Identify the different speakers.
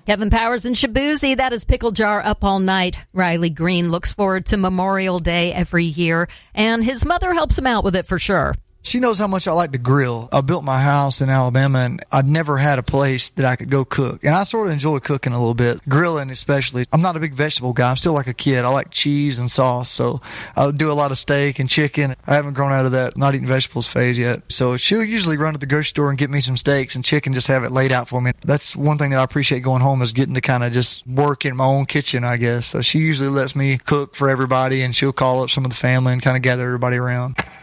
Speaker 1: Kevin Powers and Shabuzi, that is Pickle Jar Up All Night. Riley Green looks forward to Memorial Day every year, and his mother helps him out with it for sure.
Speaker 2: She knows how much I like to grill. I built my house in Alabama, and I'd never had a place that I could go cook. And I sort of enjoy cooking a little bit, grilling especially. I'm not a big vegetable guy. I'm still like a kid. I like cheese and sauce, so I do a lot of steak and chicken. I haven't grown out of that not eating vegetables phase yet. So she'll usually run to the grocery store and get me some steaks and chicken, just have it laid out for me. That's one thing that I appreciate going home, is getting to kind of just work in my own kitchen, I guess. So she usually lets me cook for everybody, and she'll call up some of the family and kind of gather everybody around.